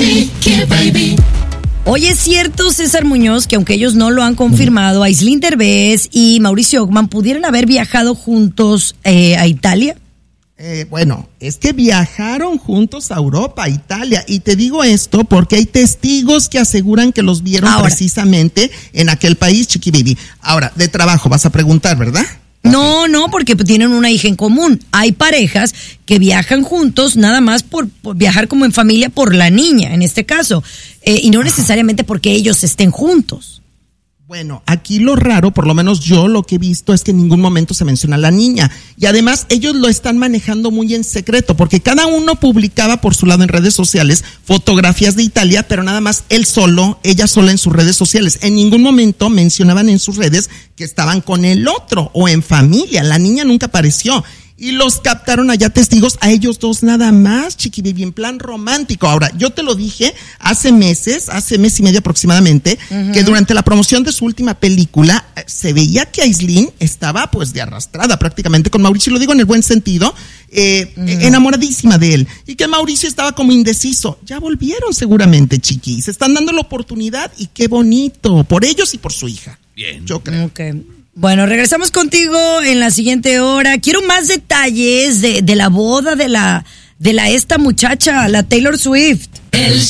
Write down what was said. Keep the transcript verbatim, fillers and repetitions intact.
Chiqui Baby. Hoy es cierto, César Muñoz, que aunque ellos no lo han confirmado, Aislinn Derbez y Mauricio Ockman pudieran haber viajado juntos eh, a Italia. Eh, bueno, es que viajaron juntos a Europa, a Italia, y te digo esto porque hay testigos que aseguran que los vieron Ahora. precisamente en aquel país, Chiqui Baby. Ahora, de trabajo vas a preguntar, ¿verdad? No, no, porque tienen una hija en común. Hay parejas que viajan juntos nada más por, por viajar como en familia por la niña, en este caso, eh, y no necesariamente porque ellos estén juntos. Bueno, aquí lo raro, por lo menos yo lo que he visto es que en ningún momento se menciona a la niña. Y además ellos lo están manejando muy en secreto, porque cada uno publicaba por su lado en redes sociales fotografías de Italia, pero nada más él solo, ella sola en sus redes sociales. En ningún momento mencionaban en sus redes que estaban con el otro o en familia. La niña nunca apareció. Y los captaron allá testigos a ellos dos nada más, Chiqui Baby, en plan romántico. Ahora, yo te lo dije hace meses, hace mes y medio aproximadamente, uh-huh. que durante la promoción de su última película se veía que Aislinn estaba pues de arrastrada prácticamente con Mauricio, y lo digo en el buen sentido, eh, uh-huh. enamoradísima de él. Y que Mauricio estaba como indeciso. Ya volvieron seguramente, Chiqui. Se están dando la oportunidad y qué bonito, por ellos y por su hija. Bien. Yo creo. Okay. Bueno, regresamos contigo en la siguiente hora. Quiero más detalles de, de la boda de la, de la esta muchacha, la Taylor Swift. El